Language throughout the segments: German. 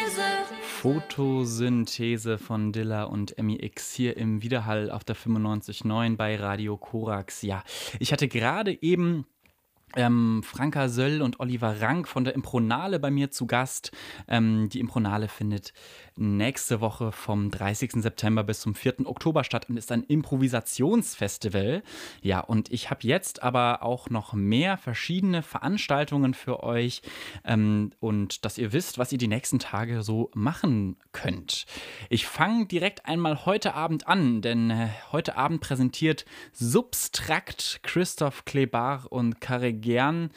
Photosynthese von Dilla und MEX hier im Widerhall auf der 95.9 bei Radio Korax. Ja, ich hatte gerade eben Franka Söll und Oliver Rank von der Impronale bei mir zu Gast. Die Impronale findet nächste Woche vom 30. September bis zum 4. Oktober statt und ist ein Improvisationsfestival. Ja, und ich habe jetzt aber auch noch mehr verschiedene Veranstaltungen für euch und dass ihr wisst, was ihr die nächsten Tage so machen könnt. Ich fange direkt einmal heute Abend an, denn heute Abend präsentiert Substrakt Christoph Klebar und Karre Gern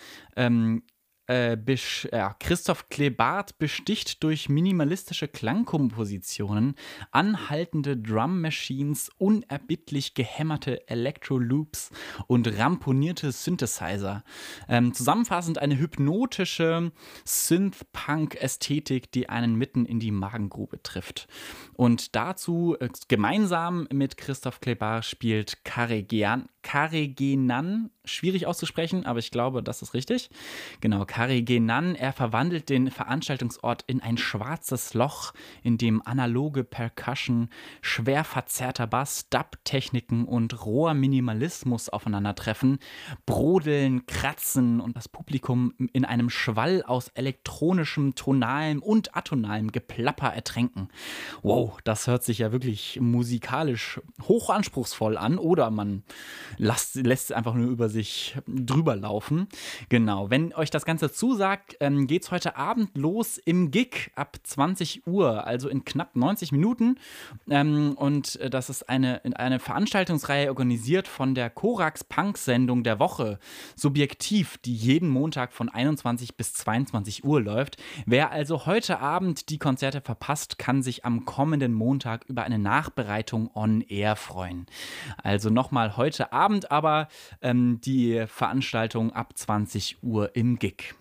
Christoph Klebart besticht durch minimalistische Klangkompositionen, anhaltende Drum-Machines, unerbittlich gehämmerte Electro-Loops und ramponierte Synthesizer. Zusammenfassend eine hypnotische Synth-Punk-Ästhetik, die einen mitten in die Magengrube trifft. Und dazu gemeinsam mit Christoph Klebart spielt Karegenan, schwierig auszusprechen, aber ich glaube, das ist richtig. Genau, Karegenan, er verwandelt den Veranstaltungsort in ein schwarzes Loch, in dem analoge Percussion, schwer verzerrter Bass, Dub-Techniken und roher Minimalismus aufeinandertreffen, brodeln, kratzen und das Publikum in einem Schwall aus elektronischem, tonalem und atonalem Geplapper ertränken. Wow, das hört sich ja wirklich musikalisch hochanspruchsvoll an, oder man lässt es einfach nur über sich drüber laufen. Genau, wenn euch das Ganze zusagt, geht's heute Abend los im Gig ab 20 Uhr, also in knapp 90 Minuten. Und das ist eine Veranstaltungsreihe organisiert von der Korax Punk-Sendung der Woche, Subjektiv, die jeden Montag von 21 bis 22 Uhr läuft. Wer also heute Abend die Konzerte verpasst, kann sich am kommenden Montag über eine Nachbereitung on air freuen. Also nochmal heute Abend, aber die Veranstaltung ab 20 Uhr im Gig.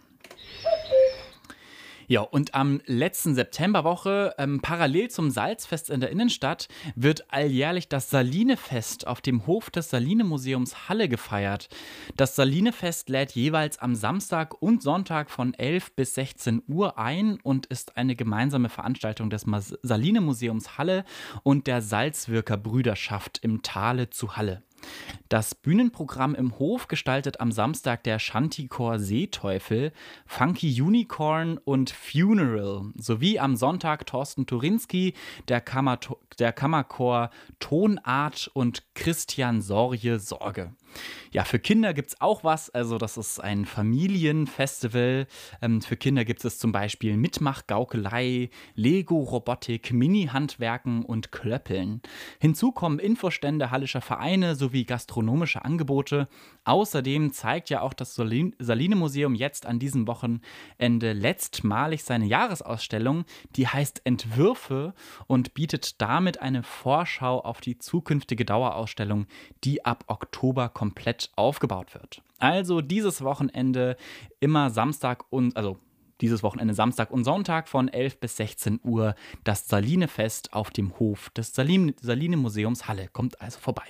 Ja, und am letzten Septemberwoche, parallel zum Salzfest in der Innenstadt, wird alljährlich das Salinefest auf dem Hof des Saline-Museums Halle gefeiert. Das Salinefest lädt jeweils am Samstag und Sonntag von 11 bis 16 Uhr ein und ist eine gemeinsame Veranstaltung des Saline-Museums Halle und der Salzwirker Brüderschaft im Tale zu Halle. Das Bühnenprogramm im Hof gestaltet am Samstag der Shantychor Seeteufel, Funky Unicorn und Funeral sowie am Sonntag Thorsten Turinski, der Kammerchor Tonart und Christian Sorge Sorge. Ja, für Kinder gibt es auch was, also das ist ein Familienfestival. Für Kinder gibt es zum Beispiel Mitmachgaukelei, Lego-Robotik, Mini-Handwerken und Klöppeln. Hinzu kommen Infostände hallischer Vereine sowie gastronomische Angebote. Außerdem zeigt ja auch das Saline-Museum jetzt an diesem Wochenende letztmalig seine Jahresausstellung, die heißt Entwürfe und bietet damit eine Vorschau auf die zukünftige Dauerausstellung, die ab Oktober komplett aufgebaut wird. Also dieses Wochenende Samstag und Sonntag von 11 bis 16 Uhr das Salinefest auf dem Hof des Saline-Museums Halle. Kommt also vorbei.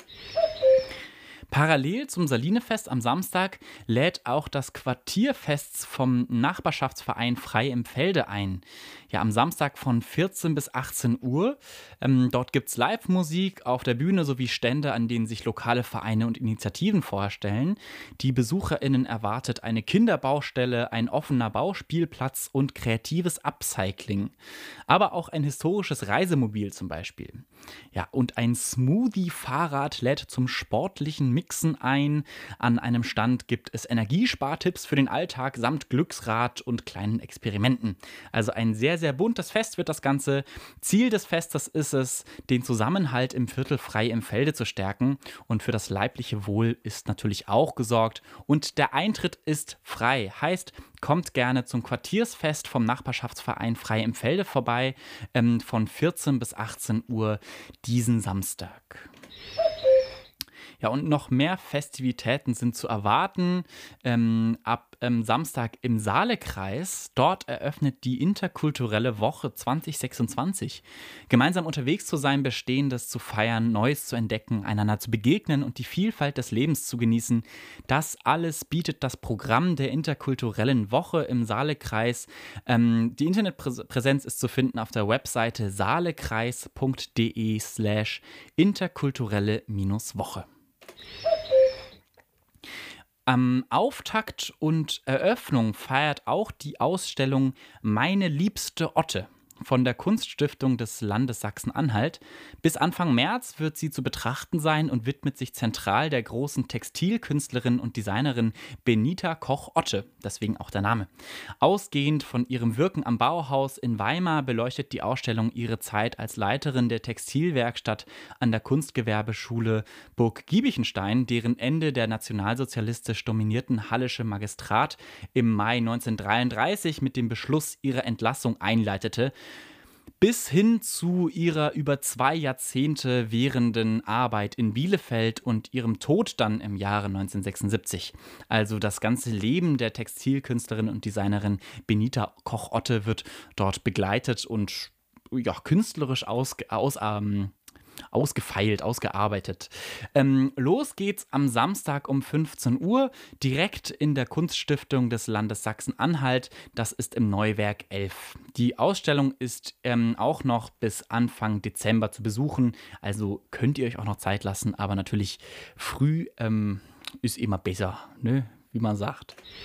Parallel zum Salinefest am Samstag lädt auch das Quartierfest vom Nachbarschaftsverein Frei im Felde ein. Ja, am Samstag von 14 bis 18 Uhr. Dort gibt es Live-Musik auf der Bühne sowie Stände, an denen sich lokale Vereine und Initiativen vorstellen. Die BesucherInnen erwartet eine Kinderbaustelle, ein offener Bauspielplatz und kreatives Upcycling. Aber auch ein historisches Reisemobil zum Beispiel. Ja, und ein Smoothie-Fahrrad lädt zum sportlichen Mixen ein. An einem Stand gibt es Energiespartipps für den Alltag samt Glücksrad und kleinen Experimenten. Also ein sehr, sehr buntes Fest wird das Ganze. Ziel des Festes ist es, den Zusammenhalt im Viertel Frei im Felde zu stärken. Und für das leibliche Wohl ist natürlich auch gesorgt. Und der Eintritt ist frei. Heißt, kommt gerne zum Quartiersfest vom Nachbarschaftsverein Frei im Felde vorbei, von 14 bis 18 Uhr diesen Samstag. Ja, und noch mehr Festivitäten sind zu erwarten. Ab Samstag im Saalekreis. Dort eröffnet die Interkulturelle Woche 2026. Gemeinsam unterwegs zu sein, Bestehendes zu feiern, Neues zu entdecken, einander zu begegnen und die Vielfalt des Lebens zu genießen. Das alles bietet das Programm der Interkulturellen Woche im Saalekreis. Die Internetpräsenz ist zu finden auf der Webseite saalekreis.de/interkulturelle-Woche. Am Auftakt und Eröffnung feiert auch die Ausstellung Meine liebste Otte von der Kunststiftung des Landes Sachsen-Anhalt. Bis Anfang März wird sie zu betrachten sein und widmet sich zentral der großen Textilkünstlerin und Designerin Benita Koch-Otte, deswegen auch der Name. Ausgehend von ihrem Wirken am Bauhaus in Weimar beleuchtet die Ausstellung ihre Zeit als Leiterin der Textilwerkstatt an der Kunstgewerbeschule Burg Giebichenstein, deren Ende der nationalsozialistisch dominierten Hallische Magistrat im Mai 1933 mit dem Beschluss ihrer Entlassung einleitete, bis hin zu ihrer über 2 Jahrzehnte währenden Arbeit in Bielefeld und ihrem Tod dann im Jahre 1976. Also das ganze Leben der Textilkünstlerin und Designerin Benita Koch-Otte wird dort begleitet und ja, künstlerisch ausgefeilt, ausgearbeitet. Los geht's am Samstag um 15 Uhr, direkt in der Kunststiftung des Landes Sachsen-Anhalt. Das ist im Neuwerk 11. Die Ausstellung ist auch noch bis Anfang Dezember zu besuchen, also könnt ihr euch auch noch Zeit lassen, aber natürlich früh ist immer besser, ne? Wie man sagt.